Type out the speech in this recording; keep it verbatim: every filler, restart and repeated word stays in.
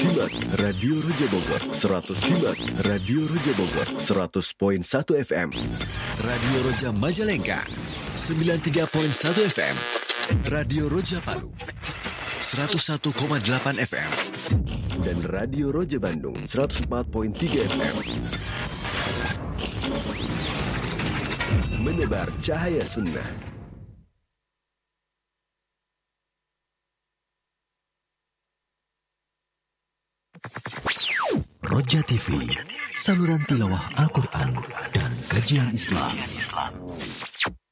Simak Radio Roja Bogor seratus Simak Radio Roja Bogor seratus koma satu F M. Radio Roja Majalengka sembilan puluh tiga koma satu F M. Radio Roja Palu seratus satu koma delapan F M. Dan Radio Roja Bandung seratus empat koma tiga F M. Menebar cahaya sunnah. Roja T V, saluran tilawah Al-Quran dan kajian Islam.